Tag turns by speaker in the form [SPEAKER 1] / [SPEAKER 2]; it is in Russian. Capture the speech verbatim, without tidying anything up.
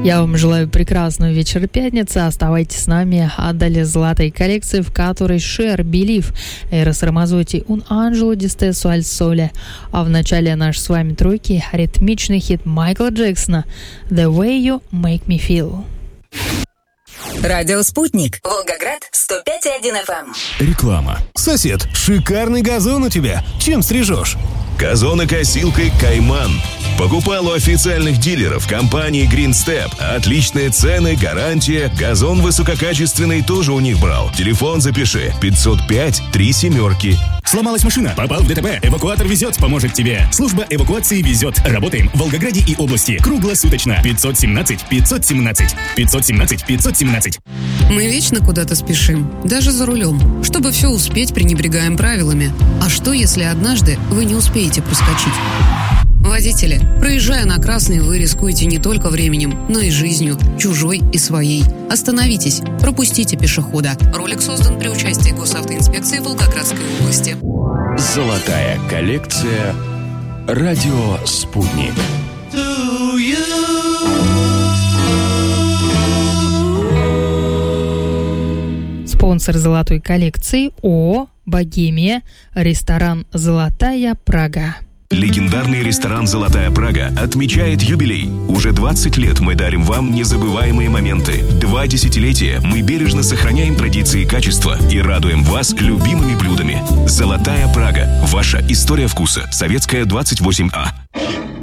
[SPEAKER 1] Я вам желаю прекрасного вечера пятницы. Оставайтесь с нами. Отдали золотой коллекции, в которой Cher, Believe, Эрос Рамазотти, Un Angelo di Stesso al Sole. А в начале нашей с вами тройки ритмичный хит Майкла Джексона The Way You Make Me Feel.
[SPEAKER 2] Радио «Спутник». Волгоград, сто пять и один эф эм.
[SPEAKER 3] Реклама. Сосед, шикарный газон у тебя. Чем стрижешь?
[SPEAKER 4] Газонокосилкой «Кайман». Покупал у официальных дилеров компании Green Step. Отличные цены, гарантия. Газон высококачественный тоже у них брал. Телефон запиши. пятьсот пять три семерки.
[SPEAKER 3] Сломалась машина? Попал в ДТП? Эвакуатор везет, поможет тебе. Служба эвакуации везет. Работаем в Волгограде и области. Круглосуточно. пятьсот семнадцать пятьсот семнадцать. пятьсот семнадцать пятьсот семнадцать.
[SPEAKER 5] Мы вечно куда-то спешим. Даже за рулем. Чтобы все успеть, пренебрегаем правилами. А что, если однажды вы не успеете проскочить? Водители, проезжая на красный, вы рискуете не только временем, но и жизнью, чужой и своей. Остановитесь, пропустите пешехода. Ролик создан при участии Госавтоинспекции Волгоградской области.
[SPEAKER 6] Золотая коллекция. Радио «Спутник».
[SPEAKER 1] Спонсор золотой коллекции ООО «Богемия», ресторан «Золотая Прага».
[SPEAKER 4] Легендарный ресторан «Золотая Прага» отмечает юбилей. Уже двадцать лет мы дарим вам незабываемые моменты. Два десятилетия мы бережно сохраняем традиции качества и радуем вас любимыми блюдами. «Золотая Прага» – ваша история вкуса. Советская, двадцать восемь А.